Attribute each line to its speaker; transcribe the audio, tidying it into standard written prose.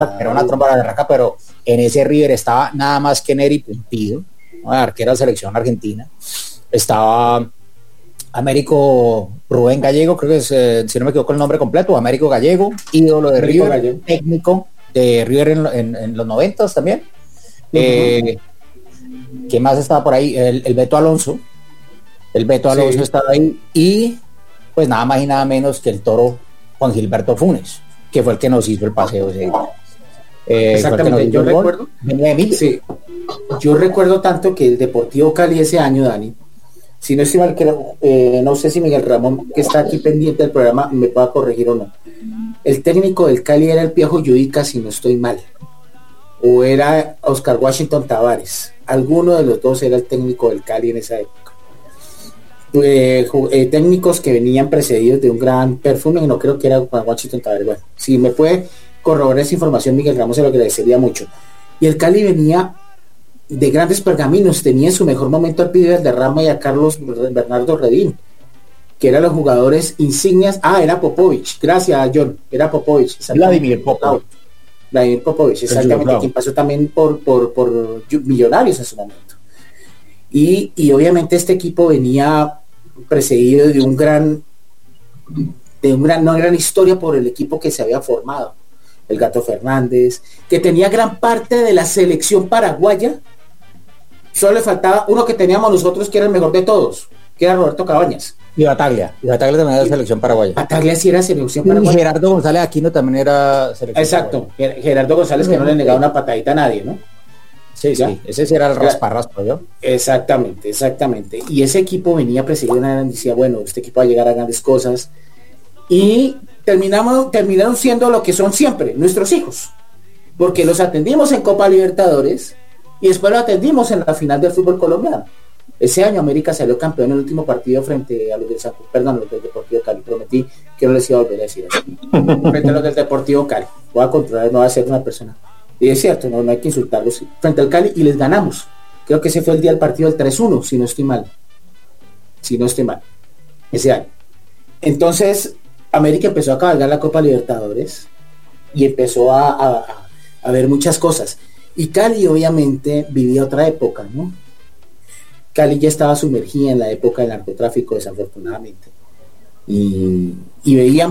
Speaker 1: era una tromba de raca, pero en ese River estaba nada más que Neri Pumpido, ¿no? Arquero de selección argentina. Estaba Américo Rubén Gallego, creo que es, si no me equivoco el nombre completo, Américo Gallego, ídolo de River, Gallego, técnico de River en los 90 también. ¿Qué más estaba por ahí? El Beto Alonso. El Beto Alonso sí. Estaba ahí. Y pues nada más y nada menos que el Toro Juan Gilberto Funes, que fue el que nos hizo el paseo ese.
Speaker 2: Exactamente, yo recuerdo. Sí. Yo recuerdo tanto que el Deportivo Cali ese año, Dani, si no estoy mal, no sé si Miguel Ramón, que está aquí pendiente del programa, me pueda corregir o no. El técnico del Cali era el Piojo Yudica, si no estoy mal. O era Oscar Washington Tavares. Alguno de los dos era el técnico del Cali en esa época. Técnicos que venían precedidos de un gran perfume, no creo que era Washington Tavares. Bueno, si me puede corroborar esa información, Miguel Ramos, se lo agradecería mucho. Y el Cali venía de grandes pergaminos, tenía en su mejor momento al Pibe Valderrama y a Carlos Bernardo Redín, que eran los jugadores insignias. Era Popovich, gracias John, era Popovich.
Speaker 1: Vladimir Popovich.
Speaker 2: Vladimir Popovich, exactamente, quien pasó también por Millonarios en su momento. Y obviamente este equipo venía precedido de una gran historia por el equipo que se había formado. El Gato Fernández, que tenía gran parte de la selección paraguaya. Solo le faltaba uno que teníamos nosotros, que era el mejor de todos, que era Roberto Cabañas.
Speaker 1: Y Bataglia también era selección paraguaya.
Speaker 2: Bataglia sí era selección paraguaya.
Speaker 1: Y Gerardo González Aquino también era selección.
Speaker 2: Exacto, paraguaya. Gerardo González, que no le negaba una patadita a nadie, ¿no?
Speaker 1: Sí, ¿ya? Sí, ese sí era el raspa, ¿yo?
Speaker 2: Exactamente. Y ese equipo venía presidido y decía, bueno, este equipo va a llegar a grandes cosas. Y terminaron siendo lo que son siempre, nuestros hijos. Porque los atendimos en Copa Libertadores y después los atendimos en la final del fútbol colombiano. Ese año América salió campeón en el último partido frente a los del Deportivo Cali. Prometí que no les iba a volver a decir así. Frente a los del Deportivo Cali. Voy a controlar, no va a ser una persona. Y es cierto, no hay que insultarlos. Frente al Cali y les ganamos. Creo que ese fue el día del partido del 3-1, si no estoy mal. Ese año. Entonces, América empezó a cabalgar la Copa Libertadores y empezó a ver muchas cosas. Y Cali obviamente vivía otra época, ¿no? Cali ya estaba sumergida en la época del narcotráfico, desafortunadamente. Y veíamos